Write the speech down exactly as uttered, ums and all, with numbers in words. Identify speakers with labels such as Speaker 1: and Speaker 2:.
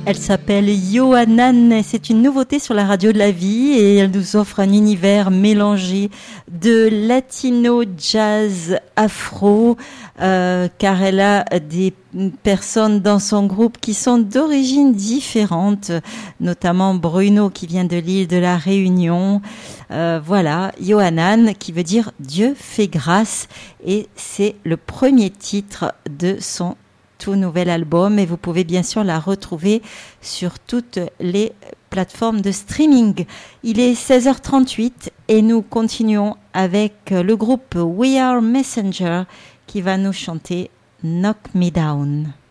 Speaker 1: Elle s'appelle Yohanan, c'est une nouveauté sur la radio de la vie et elle nous offre un univers mélangé de latino, jazz, afro, euh, car elle a des personnes dans son groupe qui sont d'origines différentes, notamment Bruno qui vient de l'île de la Réunion. Euh, voilà, Yohanan qui veut dire Dieu fait grâce et c'est le premier titre de son tout nouvel album et vous pouvez bien sûr la retrouver sur toutes les plateformes de streaming. Il est seize heures trente-huit et nous continuons avec le groupe We Are Messenger qui va nous chanter Knock Me Down.